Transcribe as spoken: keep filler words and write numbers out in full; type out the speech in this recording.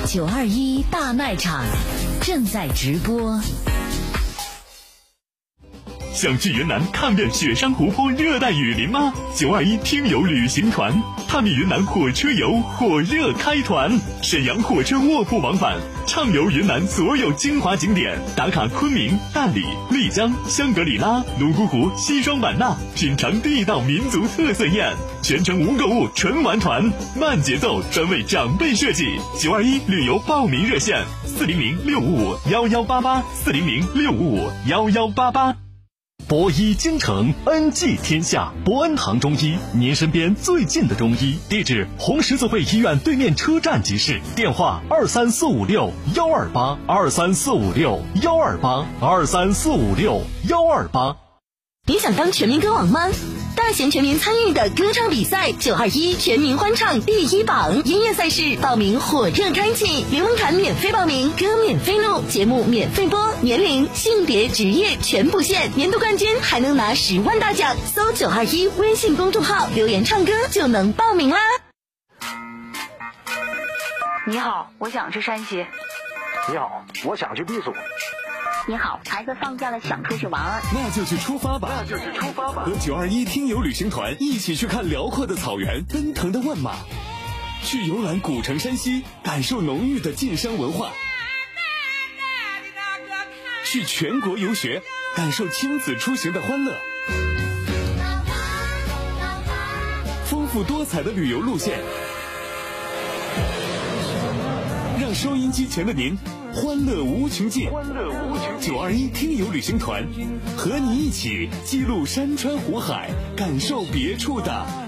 九二一大卖场正在直播。 想去云南看遍雪山湖泊、热带雨林吗？九二一听友旅行团探秘云南火车游火热开团，沈阳火车卧铺往返，畅游云南所有精华景点，打卡昆明、大理、丽江、香格里拉、泸沽湖、西双版纳，品尝地道民族特色宴，全程无购物纯玩团，慢节奏，专为长辈设计。九二一旅游报名热线：四零零六五五幺幺八八，四零零六五五幺幺八八。博医京城，恩济天下。博恩堂中医，您身边最近的中医。地址：红十字会医院对面车站即市。电话：二三四五六幺二八，二三四五六幺二八，二三四五六幺二八。 你想当全民歌王吗？大型全民参与的歌唱比赛九二一全民欢唱第一榜音乐赛事报名火热开启，零门槛免费报名，歌免费录，节目免费播，年龄、性别、职业全不限，年度冠军还能拿十万大奖。搜九二一微信公众号留言唱歌就能报名啦。 你好，我想去山西。 你好，我想去避暑。 你好，孩子放假了想出去玩， 那就去出发吧， 那就去出发吧。 和九二一听友旅行团一起去看辽阔的草原，奔腾的万马，去游览古城山西，感受浓郁的晋商文化，去全国游学，感受亲子出行的欢乐，丰富多彩的旅游路线，让收音机前的您欢乐无穷尽。 欢乐无穷尽。 九二一听友旅行团和你一起记录山川湖海，感受别处的